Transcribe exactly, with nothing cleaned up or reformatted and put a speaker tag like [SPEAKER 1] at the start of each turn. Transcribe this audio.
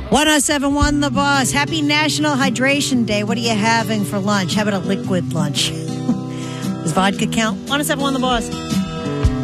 [SPEAKER 1] one oh seven point one The Boss. Happy National Hydration Day. What are you having for lunch? How about a liquid lunch? Does vodka count? one oh seven point one The Boss.